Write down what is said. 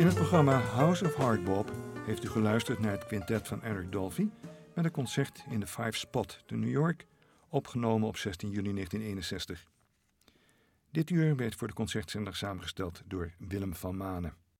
In het programma House of Hardbop heeft u geluisterd naar het quintet van Eric Dolphy met een concert in de Five Spot te New York, opgenomen op 16 juli 1961. Dit uur werd voor de concertzender samengesteld door Willem van Manen.